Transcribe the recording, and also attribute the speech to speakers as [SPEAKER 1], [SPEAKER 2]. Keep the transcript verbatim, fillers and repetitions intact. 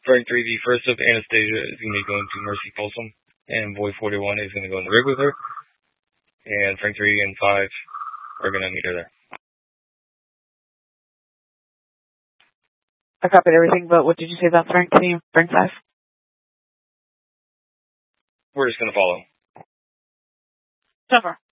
[SPEAKER 1] Frank three, the first of Anastasia, is going to be going to Mercy Folsom, and Boy forty-one is going to go in the rig with her. And Frank three and five are going to meet her there.
[SPEAKER 2] I copied everything, but what did you say about Frank three and Frank five?
[SPEAKER 1] We're just going to follow.
[SPEAKER 2] So far.